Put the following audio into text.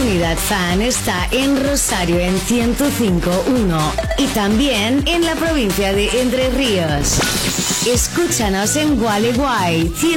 Comunidad Fan está en Rosario en 105.1 y también en la provincia de Entre Ríos. Escúchanos en Gualeguay